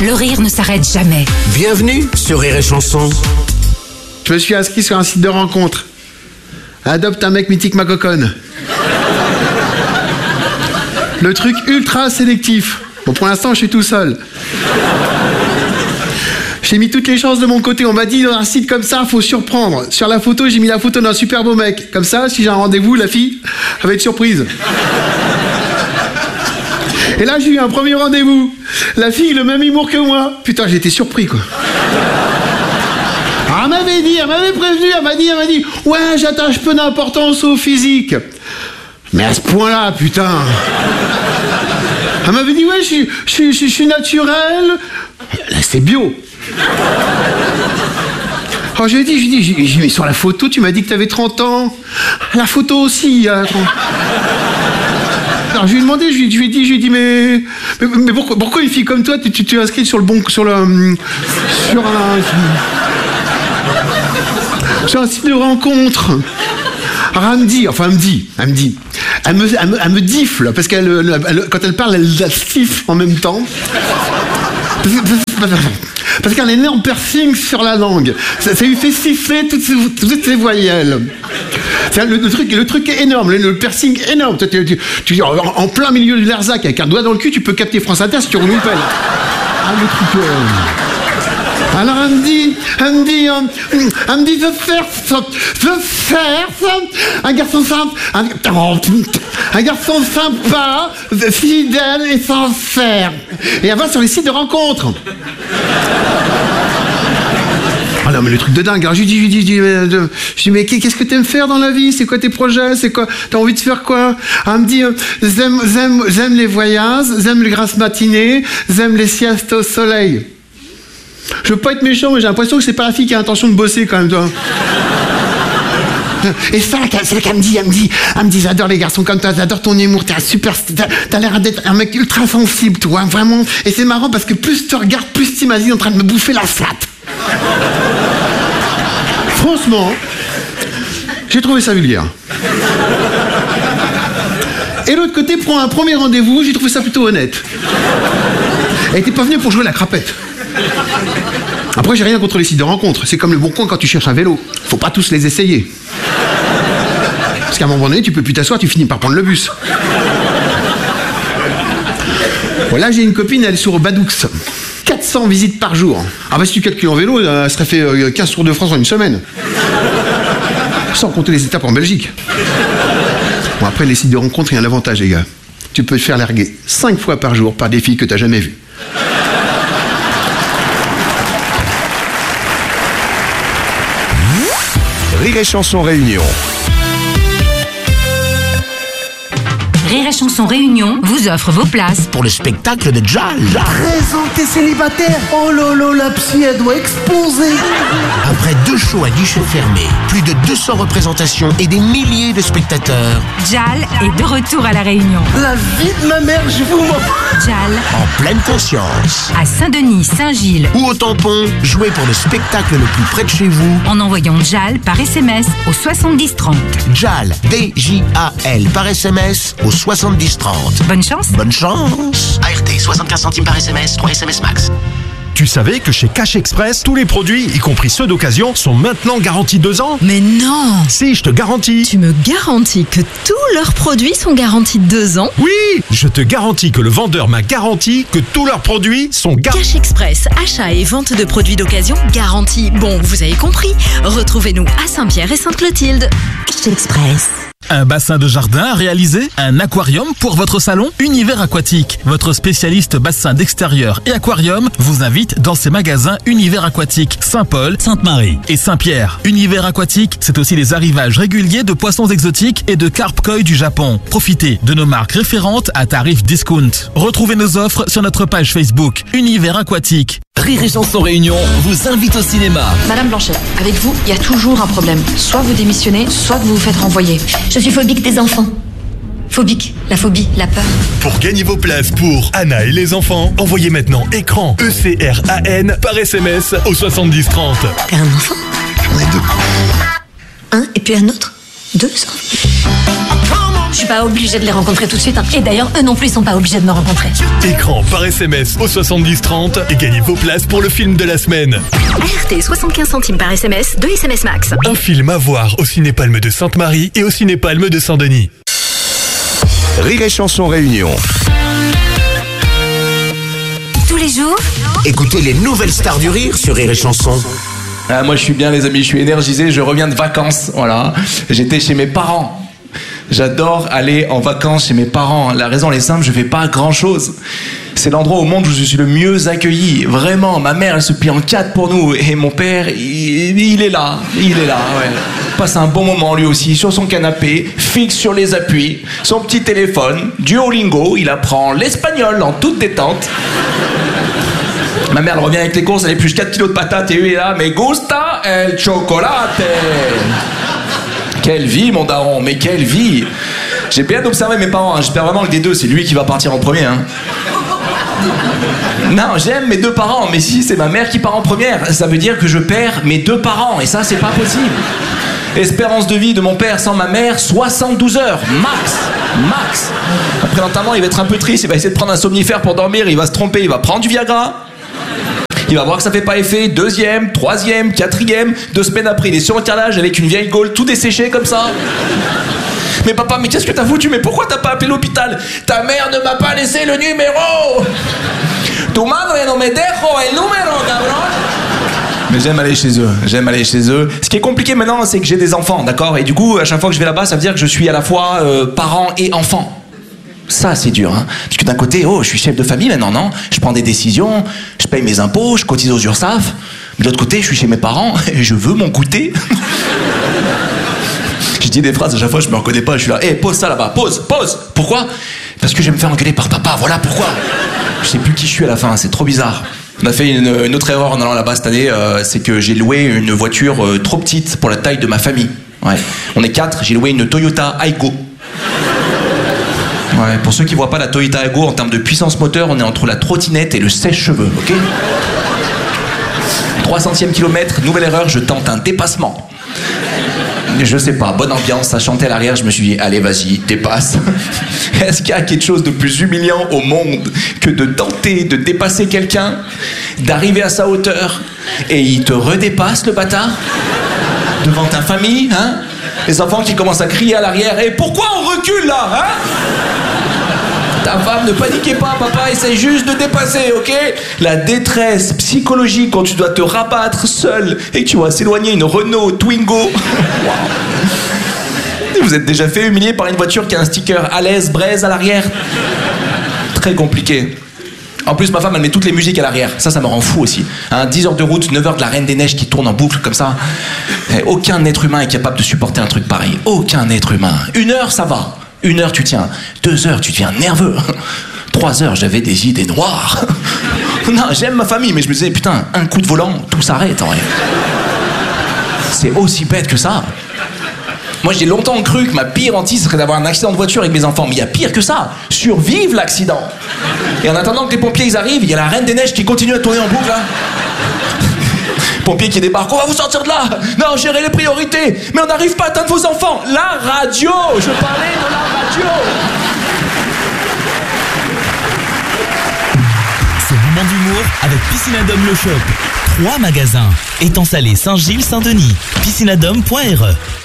Le rire ne s'arrête jamais. Bienvenue sur Rire et Chanson. Je me suis inscrit sur un site de rencontre. Adopte un mec mythique ma coconne. Le truc ultra sélectif. Bon, pour l'instant, je suis tout seul. J'ai mis toutes les chances de mon côté. On m'a dit, dans un site comme ça, faut surprendre. Sur la photo, j'ai mis la photo d'un super beau mec. Comme ça, si j'ai un rendez-vous, la fille, elle va être surprise. Et là, j'ai eu un premier rendez-vous. La fille, le même humour que moi. Putain, j'ai été surpris, quoi. Alors, elle m'avait prévenu, elle m'a dit, ouais, j'attache peu d'importance au physique. Mais à ce point-là, putain. Elle m'avait dit, ouais, je suis naturel. Là, c'est bio. Alors, j'ai dit, mais sur la photo, tu m'as dit que t'avais 30 ans. La photo aussi, a 30. Alors, je lui ai demandé, je lui ai dit, mais pourquoi une fille comme toi, tu t'es inscrite sur un site de rencontre. Alors, elle me difle, parce quand elle parle, elle siffle en même temps. Parce qu'elle a un énorme piercing sur la langue. Ça lui fait siffler toutes ces voyelles. Le truc est énorme, le piercing est énorme. Tu en plein milieu de l'Erzac, avec un doigt dans le cul, tu peux capter France Inter si tu roules une pelle. Ah, le truc... Alors elle me dit, je faire ça, un garçon sympa, fidèle et sincère. Et elle va sur les sites de rencontres. Ah non, mais le truc de dingue. Alors je lui dis, mais qu'est-ce que t'aimes faire dans la vie? C'est quoi tes projets? C'est quoi? T'as envie de faire quoi? Elle me dit, j'aime les voyages, j'aime les grasses matinées, j'aime les siestes au soleil. Je veux pas être méchant, mais j'ai l'impression que c'est pas la fille qui a l'intention de bosser quand même, toi. Et ça, c'est là qu'elle me dit, j'adore les garçons comme toi, j'adore ton humour, t'as l'air d'être un mec ultra sensible, toi, vraiment. Et c'est marrant parce que plus tu regardes, plus tu imagines en train de me bouffer la flatte. Franchement, j'ai trouvé ça vulgaire. Et l'autre côté, prend un premier rendez-vous, j'ai trouvé ça plutôt honnête. Elle était pas venue pour jouer la crapette. Après, j'ai rien contre les sites de rencontres. C'est comme le Bon Coin quand tu cherches un vélo. Faut pas tous les essayer. Parce qu'à un moment donné, tu peux plus t'asseoir, tu finis par prendre le bus. Bon, là, j'ai une copine, elle est sur Badoux. 400 visites par jour. Ah bah si tu calcules en vélo, elle serait fait 15 tours de France en une semaine. Sans compter les étapes en Belgique. Bon, après, les sites de rencontres, il y a un avantage, les gars. Tu peux te faire larguer 5 fois par jour par des filles que t'as jamais vues. Rire et Chanson Réunion. Rire et Chanson Réunion vous offre vos places Pour le spectacle de Jal. Présenté célibataire. Oh lolo, la psy, elle doit exploser. Après 2 shows à guichet fermé, plus de 200 représentations et des milliers de spectateurs. Jal est de retour à La Réunion. La vie de ma mère, je vous m'en... Jal, En pleine conscience. à Saint-Denis, Saint-Gilles, Ou au Tampon, jouez pour le spectacle le plus près de chez vous. en envoyant Jal par SMS au 70 30. Jal, D-J-A-L, par SMS au 70 30. Bonne chance. Bonne chance. ART, 75 centimes par SMS, 3 SMS max. Tu savais que chez Cash Express, tous les produits, y compris ceux d'occasion, sont maintenant garantis 2 ans? Mais non! Si, je te garantis. Tu me garantis que tous leurs produits sont garantis 2 ans? Oui, je te garantis que le vendeur m'a garanti que tous leurs produits sont garantis. Cash Express, achat et vente de produits d'occasion garantis. Bon, vous avez compris. Retrouvez-nous à Saint-Pierre et Sainte-Clotilde. Cash Express. Un bassin de jardin à réaliser? Un aquarium pour votre salon? Univers Aquatique, votre spécialiste bassin d'extérieur et aquarium, vous invite dans ses magasins Univers Aquatique, Saint-Paul, Sainte-Marie et Saint-Pierre. Univers Aquatique, c'est aussi les arrivages réguliers de poissons exotiques et de carpe koi du Japon. Profitez de nos marques référentes à tarif discount. Retrouvez nos offres sur notre page Facebook Univers Aquatique. Rire et Chanson Réunion vous invite au cinéma. Madame Blanchet, avec vous, il y a toujours un problème. Soit vous démissionnez, soit vous vous faites renvoyer. Je suis phobique des enfants. Phobique, la phobie, la peur. Pour gagner vos places pour Anna et les enfants, envoyez maintenant écran ECRAN par SMS au 70 30. T'as un enfant? J'en ai 2. Un et puis un autre? 2 enfants. je suis pas obligée de les rencontrer tout de suite. Hein. Et d'ailleurs, eux non plus, ils sont pas obligés de me rencontrer. Écran par SMS au 70 30 et gagnez vos places pour le film de la semaine. RT 75 centimes par SMS, 2 SMS max. Un film à voir au Ciné-Palme de Sainte-Marie et au Ciné-Palme de Saint-Denis. Rire et Chanson Réunion. Tous les jours, Écoutez les nouvelles stars du rire sur Rire et Chanson. Ah, moi je suis bien les amis, je suis énergisé, je reviens de vacances, voilà. J'étais chez mes parents. J'adore aller en vacances chez mes parents. La raison elle est simple, je fais pas grand chose. C'est l'endroit au monde où je suis le mieux accueilli. Vraiment, ma mère elle se plie en 4 pour nous. Et mon père, il est là. Il est là, ouais. Passe un bon moment lui aussi, sur son canapé, fixe sur les appuis, son petit téléphone, Duolingo, il apprend l'espagnol en toute détente. Ma mère elle revient avec les courses, elle épluche 4 kilos de patates et lui est là, me gusta el chocolate. Quelle vie mon daron, mais quelle vie. J'ai bien observé mes parents, hein. J'espère vraiment que des deux c'est lui qui va partir en premier, hein. Non, j'aime mes 2 parents, mais si c'est ma mère qui part en première, ça veut dire que je perds mes 2 parents, et ça c'est pas possible. Espérance de vie de mon père sans ma mère, 72 heures, max. Après l'enterrement, il va être un peu triste, il va essayer de prendre un somnifère pour dormir, il va se tromper, il va prendre du Viagra. Il va voir que ça fait pas effet, 2e, 3e, 4e, 2 semaines après, il est sur le carrelage avec une vieille gaule tout desséchée comme ça. Mais papa, mais qu'est-ce que t'as foutu? Mais pourquoi t'as pas appelé l'hôpital? Ta mère ne m'a pas laissé le numéro. Tu madre no me dejo el número, cabrón. Mais j'aime aller chez eux. Ce qui est compliqué maintenant, c'est que j'ai des enfants, d'accord? Et du coup, à chaque fois que je vais là-bas, ça veut dire que je suis à la fois parent et enfant. Ça, c'est dur, hein. Parce que d'un côté, je suis chef de famille maintenant, non? Je prends des décisions, je paye mes impôts, je cotise aux URSSAF. Mais de l'autre côté, je suis chez mes parents et je veux mon goûter. Je dis des phrases, à chaque fois, je me reconnais pas. Je suis là, pose ça là-bas, pose. Pourquoi? Parce que je vais me faire engueuler par papa, voilà pourquoi. Je sais plus qui je suis à la fin, c'est trop bizarre. On a fait une autre erreur en allant là-bas cette année, c'est que j'ai loué une voiture trop petite pour la taille de ma famille. Ouais. On est 4, j'ai loué une Toyota Aygo. Ouais, pour ceux qui voient pas la Toyota Aygo, en termes de puissance moteur, on est entre la trottinette et le sèche-cheveux, ok? 300e kilomètre, nouvelle erreur, je tente un dépassement. Je sais pas, bonne ambiance, ça chantait à l'arrière, je me suis dit, allez vas-y, dépasse. Est-ce qu'il y a quelque chose de plus humiliant au monde que de tenter de dépasser quelqu'un, d'arriver à sa hauteur, et il te redépasse le bâtard? Devant ta famille, hein? Les enfants qui commencent à crier à l'arrière, pourquoi on recule là, hein? Ta femme, ne paniquez pas, papa essaye juste de dépasser, ok? La détresse psychologique quand tu dois te rabattre seul et que tu vas s'éloigner une Renault Twingo. Wow. Vous êtes déjà fait humilier par une voiture qui a un sticker à l'aise, braise à l'arrière? Très compliqué. En plus, ma femme, elle met toutes les musiques à l'arrière. Ça me rend fou aussi. 10 heures de route, 9 heures de la Reine des Neiges qui tourne en boucle comme ça. Et aucun être humain est capable de supporter un truc pareil. Aucun être humain. 1 heure, ça va. 1 heure, tu tiens. 2 heures, tu deviens nerveux. 3 heures, j'avais des idées noires. Non, j'aime ma famille, mais je me disais, putain, un coup de volant, tout s'arrête en vrai. C'est aussi bête que ça. Moi, j'ai longtemps cru que ma pire hantise serait d'avoir un accident de voiture avec mes enfants. Mais il y a pire que ça. Survivre l'accident. Et en attendant que les pompiers ils arrivent, il y a la Reine des Neiges qui continue à tourner en boucle, là. Pompiers qui débarquent, on va vous sortir de là. Non, gérez les priorités. Mais on n'arrive pas à atteindre vos enfants. La radio, je parlais de la radio. Ce moment d'humour avec Piscinadome Le Shop. 3 magasins. Étang Salé, Saint-Gilles, Saint-Denis. Piscinadome.re